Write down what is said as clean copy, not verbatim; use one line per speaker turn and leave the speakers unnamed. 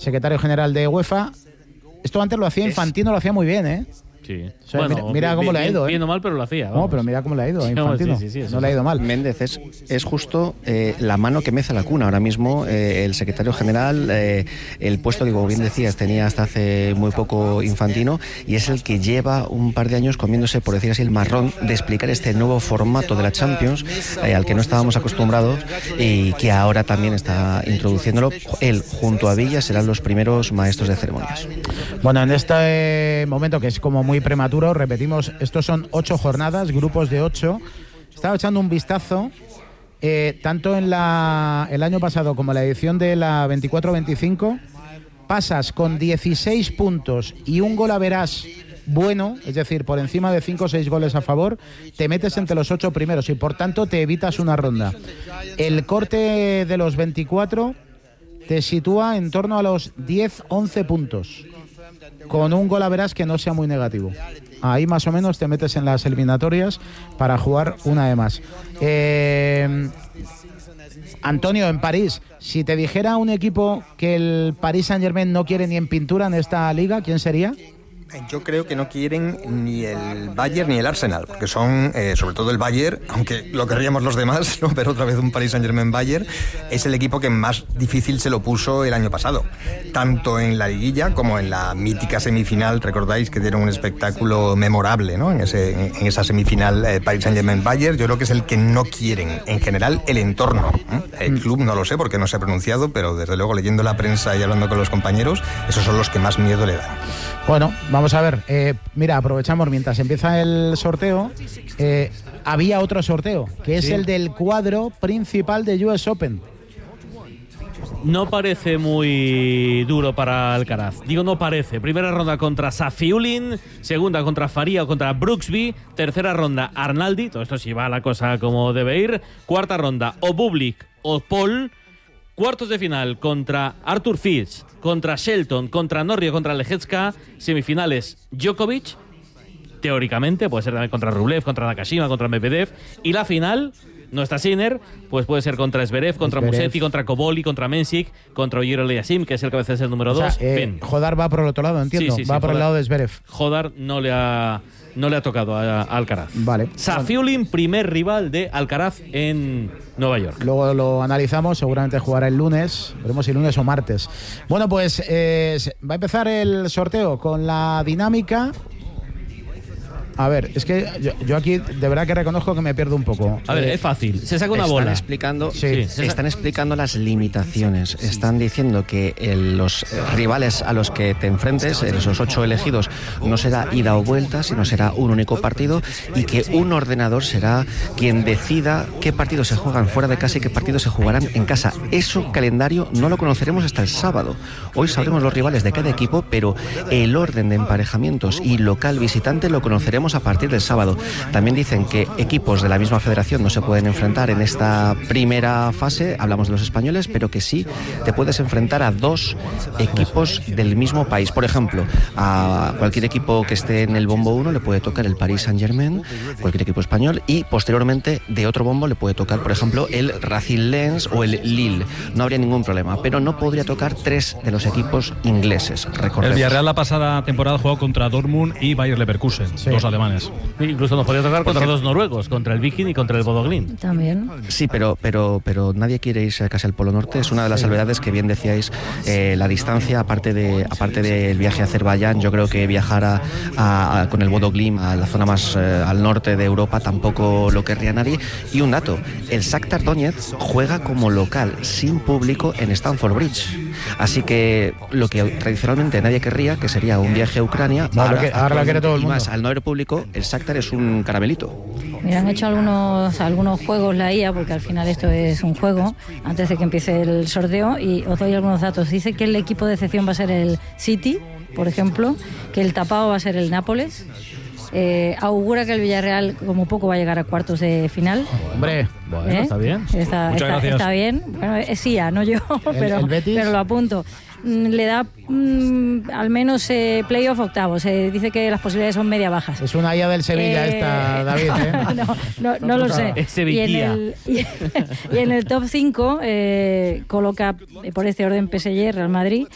secretario general de UEFA. Esto antes lo hacía Infantino, lo hacía muy bien, ¿eh?
Sí.
O sea, bueno, mira cómo le ha ido.
Bien o mal, pero lo hacía. Vamos.
No, pero mira cómo le ha ido a Infantino.
Sí,
no le ha ido mal.
Méndez es justo la mano que mece la cuna. Ahora mismo el secretario general, el puesto que, como bien decías, tenía hasta hace muy poco Infantino, y es el que lleva un par de años comiéndose, por decir así, el marrón de explicar este nuevo formato de la Champions, al que no estábamos acostumbrados y que ahora también está introduciéndolo. Él, junto a Villa, serán los primeros maestros de ceremonias.
Bueno, en este momento, que es como muy prematuro, repetimos, estos son 8 jornadas, grupos de 8. Estaba echando un vistazo, tanto en el año pasado como en la edición de la 24-25, pasas con 16 puntos y un gol average bueno, es decir, por encima de 5 o 6 goles a favor, te metes entre los 8 primeros y por tanto te evitas una ronda. El corte de los 24 te sitúa en torno a los 10-11 puntos, con un gol average que no sea muy negativo. Ahí más o menos te metes en las eliminatorias para jugar una de más. Antonio, en París, si te dijera un equipo que el Paris Saint-Germain no quiere ni en pintura en esta liga, ¿quién sería?
Yo creo que no quieren ni el Bayern ni el Arsenal, porque son, sobre todo el Bayern, aunque lo querríamos los demás, ¿no? Pero otra vez un Paris Saint-Germain-Bayern, es el equipo que más difícil se lo puso el año pasado, tanto en la liguilla como en la mítica semifinal. Recordáis que dieron un espectáculo memorable, ¿no? En esa semifinal Paris Saint-Germain-Bayern. Yo creo que es el que no quieren, en general, el entorno. El club no lo sé porque no se ha pronunciado, pero desde luego leyendo la prensa y hablando con los compañeros, esos son los que más miedo le dan.
Bueno, vamos a ver, mira, aprovechamos mientras empieza el sorteo. Había otro sorteo, que es el del cuadro principal de US Open.
No parece muy duro para Alcaraz. Digo, no parece. Primera ronda contra Safiullin, segunda contra Faria o contra Brooksby, tercera ronda Arnaldi, todo esto sí va la cosa como debe ir, cuarta ronda o Bublik o Paul, cuartos de final contra Arthur Fitch, contra Shelton, contra Norrie, contra Lejecka, semifinales Djokovic, teóricamente, puede ser también contra Rublev, contra Nakashima, contra Medvedev, y la final, no está Sinner, pues puede ser contra Zverev, contra Musetti, contra Koboli, contra Mensik, contra Ogier Eliassim, que es el que a veces es el número 2.
Jodar va por el otro lado, entiendo,
sí,
va por el lado de Zverev.
Jodar no le ha tocado a Alcaraz.
Vale.
Safiullin, primer rival de Alcaraz en Nueva York.
Luego lo analizamos, seguramente jugará el lunes, veremos si lunes o martes. Bueno, pues va a empezar el sorteo con la dinámica. A ver, es que yo aquí de verdad que reconozco que me pierdo un poco.
A ver, es fácil. Se saca una bola.
Están explicando las limitaciones. Están diciendo que los rivales a los que te enfrentes, esos 8 elegidos, no será ida o vuelta, sino será un único partido, y que un ordenador será quien decida qué partidos se juegan fuera de casa y qué partidos se jugarán en casa. Eso, calendario, no lo conoceremos hasta el sábado. Hoy sabremos los rivales de cada equipo, pero el orden de emparejamientos y local visitante lo conoceremos a partir del sábado. También dicen que equipos de la misma federación no se pueden enfrentar en esta primera fase, hablamos de los españoles, pero que sí te puedes enfrentar a 2 equipos del mismo país. Por ejemplo, a cualquier equipo que esté en el bombo 1 le puede tocar el Paris Saint-Germain, cualquier equipo español, y posteriormente de otro bombo le puede tocar, por ejemplo, el Racing Lens o el Lille. No habría ningún problema, pero no podría tocar 3 de los equipos ingleses. Recordemos.
El Villarreal la pasada temporada jugó contra Dortmund y Bayer Leverkusen, 2 alemanes.
Incluso nos podría tocar contra 2 noruegos, contra el Viking y contra el Bodo Glimt.
También.
Sí, pero nadie quiere irse casi al Polo Norte. Es una de las salvedades que bien decíais, la distancia, aparte del viaje a Azerbaiyán. Yo creo que viajar con el Bodo Glimt a la zona más al norte de Europa tampoco lo querría nadie. Y un dato, el Shakhtar Donetsk juega como local, sin público, en Stamford Bridge. Así que lo que tradicionalmente nadie querría, que sería un viaje a Ucrania,
ahora lo quiere todo el mundo.
Y más, al no haber público, el Shakhtar es un caramelito.
Mira, han hecho algunos juegos la IA, porque al final esto es un juego, antes de que empiece el sorteo, y os doy algunos datos. Dice que el equipo de excepción va a ser el City, por ejemplo, que el tapado va a ser el Nápoles. Augura que el Villarreal como poco va a llegar a cuartos de final.
Hombre,
bueno, está bien.
Está bien. Bueno, es IA, no yo, pero lo apunto. Le da al menos playoff octavos. Dice que las posibilidades son media bajas.
Es una IA del Sevilla esta, David.
No lo sé.
Es Sevilla.
Y en el top 5 coloca por este orden PSG, Real Madrid,